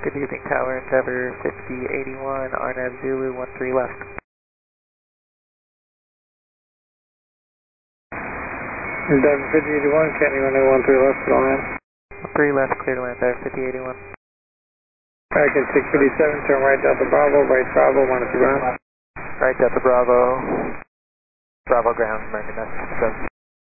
Good evening, Tower Endeavor 5081, RNAV Zulu 13 left. Endeavor 5081, Candy Runway 13 left, clear to land. 3 left, clear to land, Tower 5081. American 657, turn right Delta Bravo, right Bravo, 1 at the ground. Right Delta Bravo, Bravo ground, American 967.